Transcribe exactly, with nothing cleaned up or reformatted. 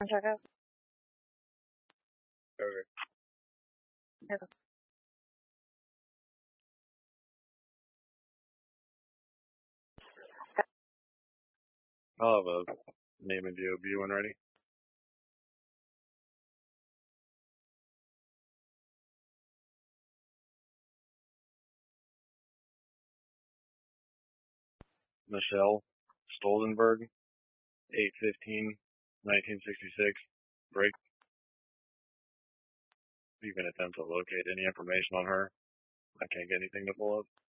Check out. Okay. Okay. I'll have a name and D O B when ready. Michelle Stolzenberg, eight fifteen nineteen sixty-six. Break. You can attempt to locate any information on her. I can't get anything to pull up.